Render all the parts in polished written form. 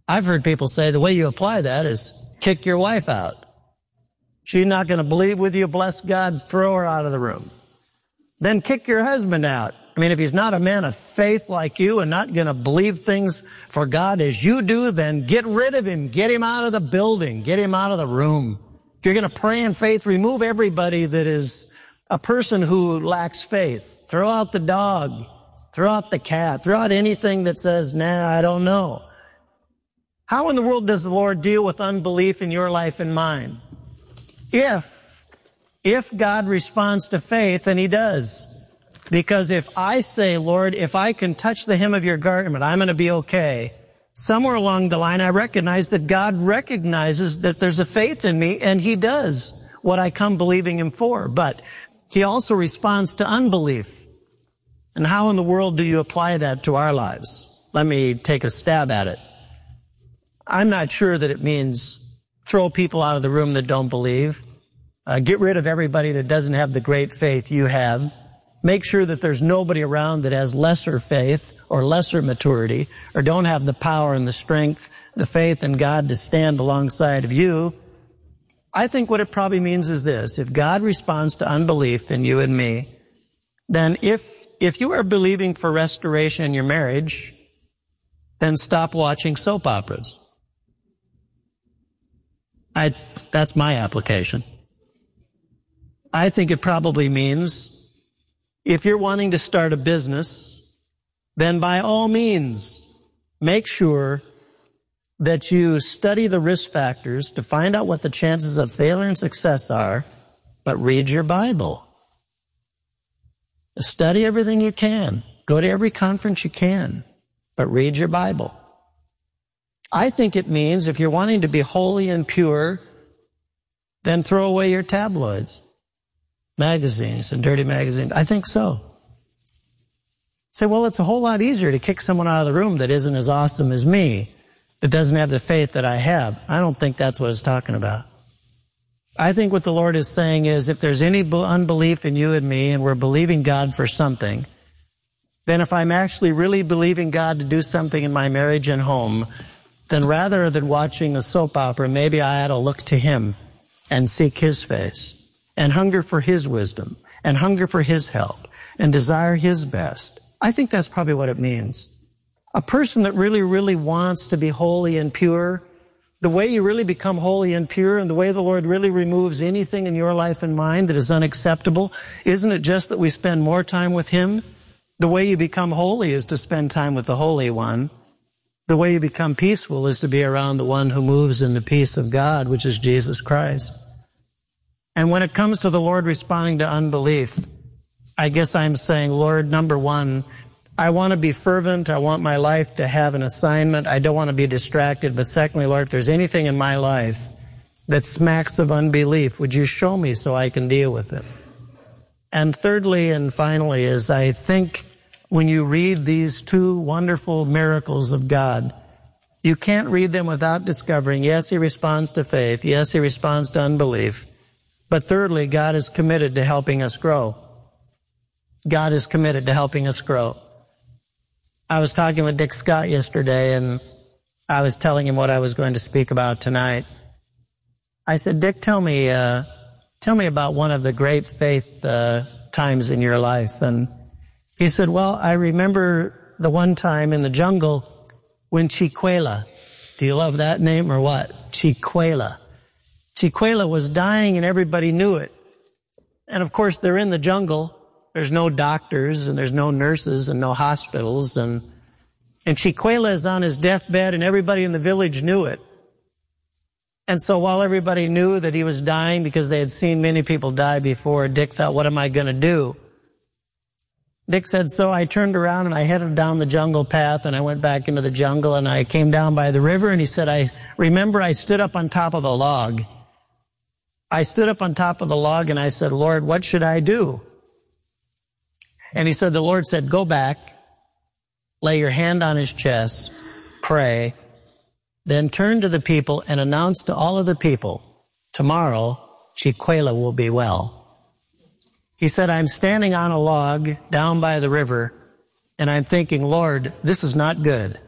I've heard people say the way you apply that is kick your wife out. She's not going to believe with you, bless God, throw her out of the room. Then kick your husband out. I mean, if he's not a man of faith like you and not going to believe things for God as you do, then get rid of him. Get him out of the building. Get him out of the room. If you're going to pray in faith, remove everybody that is a person who lacks faith. Throw out the dog. Throw out the cat. Throw out anything that says, nah, I don't know. How in the world does the Lord deal with unbelief in your life and mine? If God responds to faith, and he does. Because if I say, Lord, if I can touch the hem of your garment, I'm going to be okay. Somewhere along the line, I recognize that God recognizes that there's a faith in me, and he does what I come believing him for. But he also responds to unbelief. And how in the world do you apply that to our lives? Let me take a stab at it. I'm not sure that it means throw people out of the room that don't believe. Get rid of everybody that doesn't have the great faith you have. Make sure that there's nobody around that has lesser faith or lesser maturity or don't have the power and the strength, the faith in God to stand alongside of you. I think what it probably means is this. If God responds to unbelief in you and me, then if you are believing for restoration in your marriage, then stop watching soap operas. That's my application. I think it probably means if you're wanting to start a business, then by all means, make sure that you study the risk factors to find out what the chances of failure and success are, but read your Bible. Study everything you can. Go to every conference you can, but read your Bible. I think it means if you're wanting to be holy and pure, then throw away your tabloids, magazines and dirty magazines. I think so. Say, well, it's a whole lot easier to kick someone out of the room that isn't as awesome as me, that doesn't have the faith that I have. I don't think that's what it's talking about. I think what the Lord is saying is if there's any unbelief in you and me and we're believing God for something, then if I'm actually really believing God to do something in my marriage and home, then rather than watching a soap opera, maybe I ought to look to him and seek his face and hunger for his wisdom and hunger for his help and desire his best. I think that's probably what it means. A person that really, really wants to be holy and pure, the way you really become holy and pure and the way the Lord really removes anything in your life and mine that is unacceptable, isn't it just that we spend more time with him? The way you become holy is to spend time with the Holy One. The way you become peaceful is to be around the one who moves in the peace of God, which is Jesus Christ. And when it comes to the Lord responding to unbelief, I guess I'm saying, Lord, number one, I want to be fervent. I want my life to have an assignment. I don't want to be distracted. But secondly, Lord, if there's anything in my life that smacks of unbelief, would you show me so I can deal with it? And thirdly and finally is I think when you read these two wonderful miracles of God, you can't read them without discovering, yes, he responds to faith. Yes, he responds to unbelief. But thirdly, God is committed to helping us grow. God is committed to helping us grow. I was talking with Dick Scott yesterday, and I was telling him what I was going to speak about tonight. I said, Dick, tell me about one of the great faith times in your life. And he said, well, I remember the one time in the jungle when Chiquela, do you love that name or what? Chiquela. Chiquela was dying and everybody knew it. And of course, they're in the jungle. There's no doctors and there's no nurses and no hospitals. And Chiquela is on his deathbed and everybody in the village knew it. And so while everybody knew that he was dying because they had seen many people die before, Dick thought, what am I going to do? Dick said, so I turned around and I headed down the jungle path and I went back into the jungle and I came down by the river. And he said, I remember I stood up on top of the log. I stood up on top of the log and I said, Lord, what should I do? And he said, the Lord said, go back, lay your hand on his chest, pray, then turn to the people and announce to all of the people, tomorrow, Chiquela will be well. He said, I'm standing on a log down by the river, and I'm thinking, Lord, this is not good.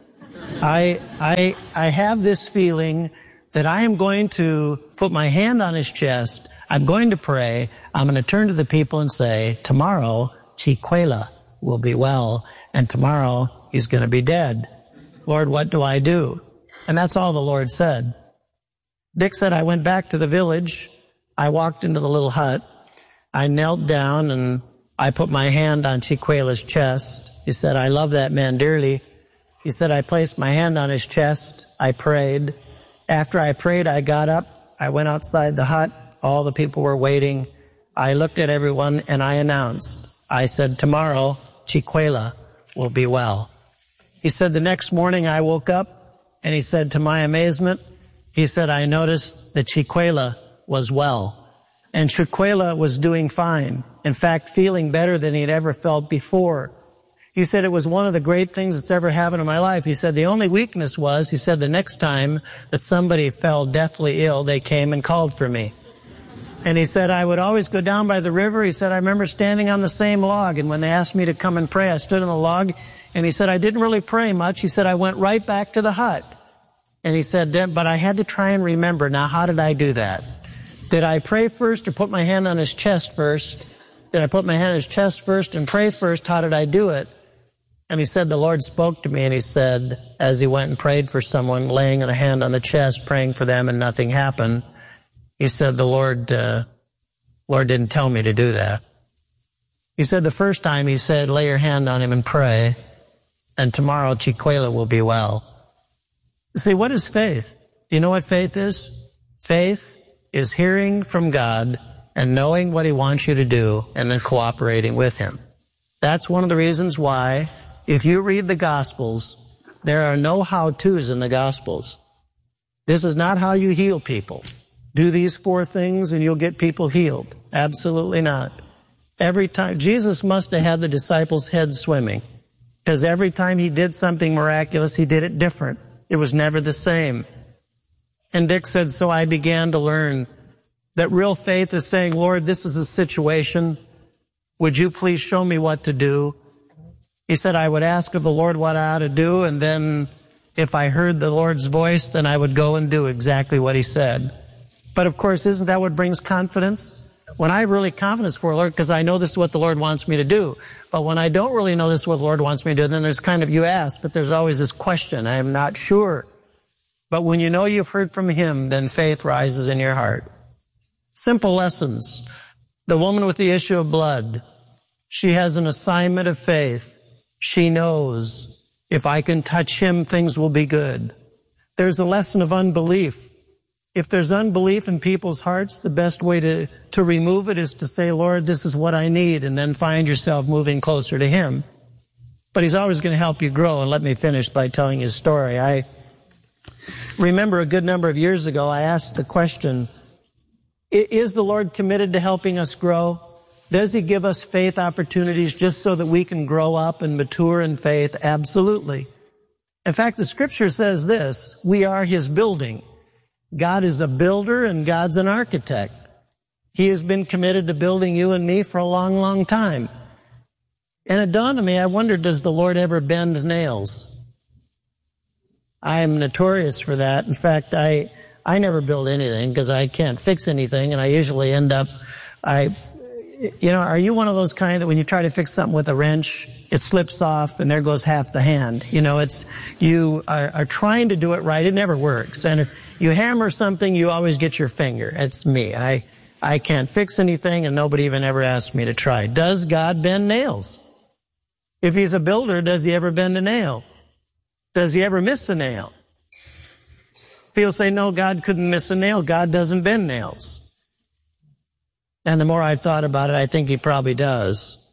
I have this feeling that I am going to put my hand on his chest. I'm going to pray. I'm going to turn to the people and say, tomorrow, Chiquela will be well, and tomorrow he's going to be dead. Lord, what do I do? And that's all the Lord said. Dick said, I went back to the village. I walked into the little hut. I knelt down and I put my hand on Chiquela's chest. He said, I love that man dearly. He said, I placed my hand on his chest. I prayed. After I prayed, I got up. I went outside the hut. All the people were waiting. I looked at everyone and I announced. I said, tomorrow, Chiquela will be well. He said, the next morning I woke up and he said, to my amazement, he said, I noticed that Chiquela was well. And Chiquela was doing fine. In fact, feeling better than he'd ever felt before. He said, it was one of the great things that's ever happened in my life. He said, the only weakness was, he said, the next time that somebody fell deathly ill, they came and called for me. And he said, I would always go down by the river. He said, I remember standing on the same log. And when they asked me to come and pray, I stood on the log. And he said, I didn't really pray much. He said, I went right back to the hut. And he said, but I had to try and remember. Now, how did I do that? Did I pray first or put my hand on his chest first? Did I put my hand on his chest first and pray first? How did I do it? And he said, the Lord spoke to me and he said, as he went and prayed for someone, laying a hand on the chest, praying for them and nothing happened, he said, the Lord didn't tell me to do that. He said the first time he said, lay your hand on him and pray, and tomorrow Chiquela will be well. See, what is faith? You know what faith is? Faith is hearing from God and knowing what he wants you to do and then cooperating with him. That's one of the reasons why, if you read the Gospels, there are no how-tos in the Gospels. This is not how you heal people. Do these 4 things and you'll get people healed. Absolutely not. Every time, Jesus must have had the disciples' heads swimming, because every time he did something miraculous, he did it different. It was never the same. And Dick said, so I began to learn that real faith is saying, Lord, this is the situation. Would you please show me what to do? He said, I would ask of the Lord what I ought to do, and then if I heard the Lord's voice, then I would go and do exactly what he said. But of course, isn't that what brings confidence? When I have really confidence for the Lord, because I know this is what the Lord wants me to do. But when I don't really know this is what the Lord wants me to do, then there's kind of, you ask, but there's always this question, I am not sure. But when you know you've heard from him, then faith rises in your heart. Simple lessons. The woman with the issue of blood, she has an assignment of faith. She knows, if I can touch him, things will be good. There's a lesson of unbelief. If there's unbelief in people's hearts, the best way to remove it is to say, Lord, this is what I need, and then find yourself moving closer to him. But he's always going to help you grow. And let me finish by telling you a story. I remember a good number of years ago, I asked the question, is the Lord committed to helping us grow? Does he give us faith opportunities just so that we can grow up and mature in faith? Absolutely. In fact, the scripture says this, we are his building. God is a builder and God's an architect. He has been committed to building you and me for a long, long time. And it dawned on me, I wondered, does the Lord ever bend nails? I am notorious for that. In fact, I never build anything because I can't fix anything, and I usually end up, are you one of those kind that when you try to fix something with a wrench, it slips off and there goes half the hand? You are trying to do it right. It never works. And if you hammer something, you always get your finger. It's me. I can't fix anything, and nobody even ever asked me to try. Does God bend nails? If he's a builder, does he ever bend a nail? Does he ever miss a nail? People say, no, God couldn't miss a nail. God doesn't bend nails. And the more I've thought about it, I think he probably does.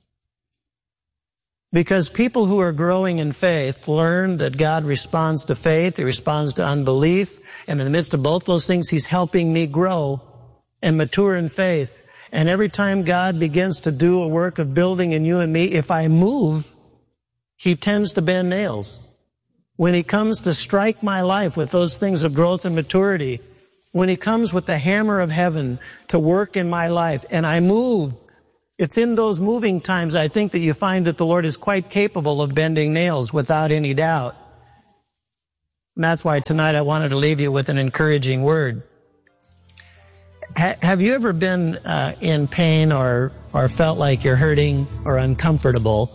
Because people who are growing in faith learn that God responds to faith, he responds to unbelief, and in the midst of both those things, he's helping me grow and mature in faith. And every time God begins to do a work of building in you and me, if I move, he tends to bend nails. When he comes to strike my life with those things of growth and maturity, when he comes with the hammer of heaven to work in my life and I move, it's in those moving times, I think, that you find that the Lord is quite capable of bending nails without any doubt. And that's why tonight I wanted to leave you with an encouraging word. Have you ever been in pain or felt like you're hurting or uncomfortable?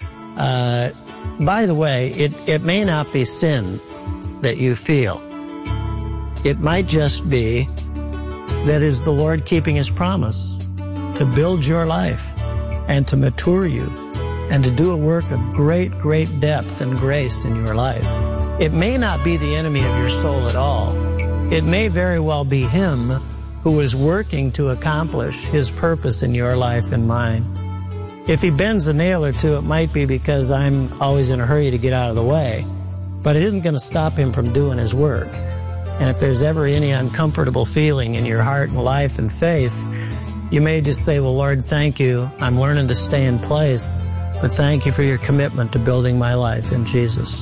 By the way, it may not be sin that you feel. It might just be that is the Lord keeping His promise to build your life and to mature you and to do a work of great, great depth and grace in your life. It may not be the enemy of your soul at all. It may very well be him who is working to accomplish his purpose in your life and mine. If he bends a nail or two, it might be because I'm always in a hurry to get out of the way. But it isn't going to stop him from doing his work. And if there's ever any uncomfortable feeling in your heart and life and faith, you may just say, well, Lord, thank you. I'm learning to stay in place, but thank you for your commitment to building my life in Jesus.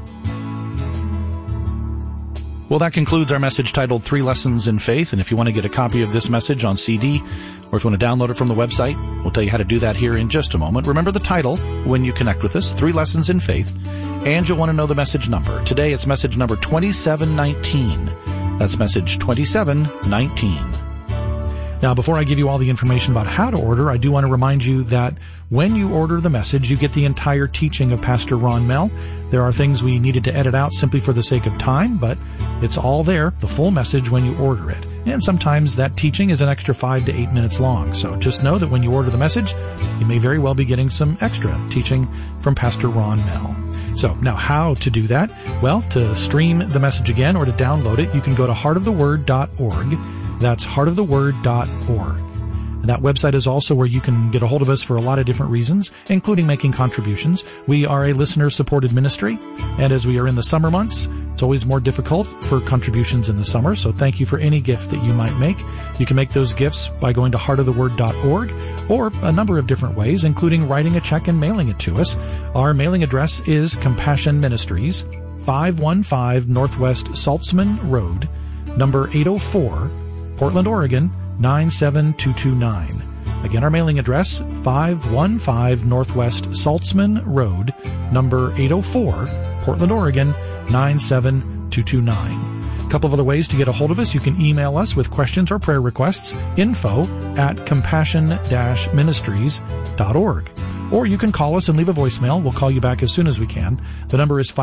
Well, that concludes our message titled 3 Lessons in Faith. And if you want to get a copy of this message on CD, or if you want to download it from the website, we'll tell you how to do that here in just a moment. Remember the title when you connect with us, 3 Lessons in Faith. And you'll want to know the message number. Today it's message number 2719. That's message 2719. Now, before I give you all the information about how to order, I do want to remind you that when you order the message, you get the entire teaching of Pastor Ron Mell. There are things we needed to edit out simply for the sake of time, but it's all there, the full message, when you order it. And sometimes that teaching is an extra 5 to 8 minutes long. So just know that when you order the message, you may very well be getting some extra teaching from Pastor Ron Mell. So now how to do that? Well, to stream the message again or to download it, you can go to heartoftheword.org. That's heartoftheword.org. And that website is also where you can get a hold of us for a lot of different reasons, including making contributions. We are a listener-supported ministry, and as we are in the summer months, it's always more difficult for contributions in the summer, so thank you for any gift that you might make. You can make those gifts by going to heartoftheword.org or a number of different ways, including writing a check and mailing it to us. Our mailing address is Compassion Ministries, 515 Northwest Saltzman Road, number 804, Portland, Oregon, 97229. Again, our mailing address, 515 Northwest Saltzman Road, number 804, Portland, Oregon, 97229. A couple of other ways to get a hold of us. You can email us with questions or prayer requests, info@compassion-ministries.org. Or you can call us and leave a voicemail. We'll call you back as soon as we can. The number is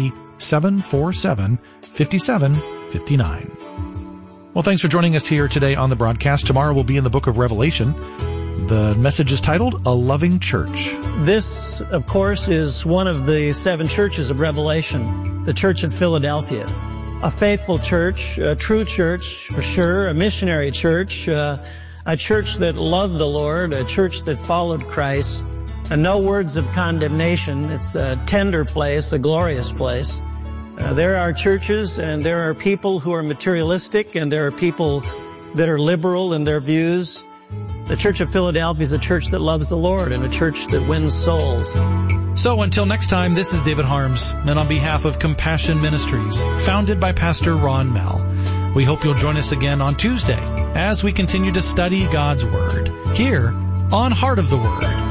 503-747-5759. Well, thanks for joining us here today on the broadcast. Tomorrow we'll be in the book of Revelation. The message is titled, A Loving Church. This, of course, is one of the 7 churches of Revelation, the Church of Philadelphia. A faithful church, a true church, for sure, a missionary church, a church that loved the Lord, a church that followed Christ, and no words of condemnation. It's a tender place, a glorious place. There are churches and there are people who are materialistic and there are people that are liberal in their views. The Church of Philadelphia is a church that loves the Lord and a church that wins souls. So until next time, this is David Harms, and on behalf of Compassion Ministries, founded by Pastor Ron Mell, we hope you'll join us again on Tuesday as we continue to study God's Word here on Heart of the Word.